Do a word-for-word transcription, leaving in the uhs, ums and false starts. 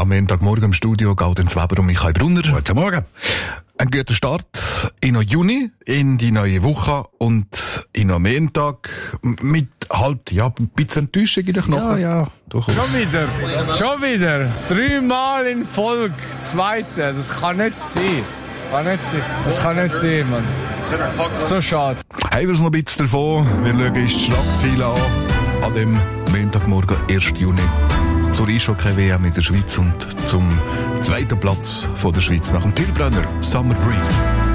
Am Montagmorgen im Studio Gaudenz Weber und Michael Brunner. Guten Morgen. Ein guter Start in den Juni, in die neue Woche und in den Montag mit halt, ja, ein bisschen Enttäuschung in den Knochen. Ja, ja, durchaus. Schon wieder, schon wieder. Dreimal in Folge, zweite. Das kann nicht sein. Das kann nicht sein. Das kann nicht sein, Mann. So schade. Haben wir es noch ein bisschen davon. Wir schauen uns die Schlagzeilen an, an dem Montagmorgen, ersten Juni. Zur Eishockey-W M in der Schweiz und zum zweiten Platz von der Schweiz nach dem Tilbrenner Summer Breeze.